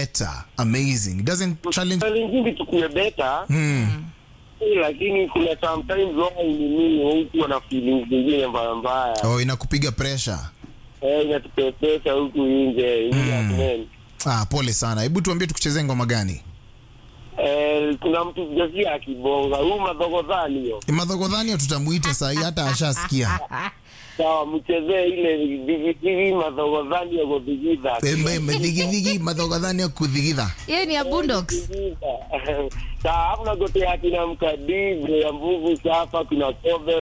better. Amazing. It doesn't challenge. Challenge tukue better. Lakini kuna sometimes wao ni mimi huko na feelings zingine mbaya. Oh, inakupiga pressure. Inatupepesa huku nje. Pole sana. Hebu tuambie tukuchezee ngoma gani? Kuna mtu sijasikia akibonga. Huyu Madhogodhani hiyo. Madhogodhani tutamuita saa hii hata ashasikia. Sawa, mchezee ile digidigi Madhogodhani ya kudigidha. Digidigi Madhogodhani ya kudigidha. Yeye ni ya Boondocks. Sawa, hamna gote haki na mkadigo ya mbugu hapa kuna cover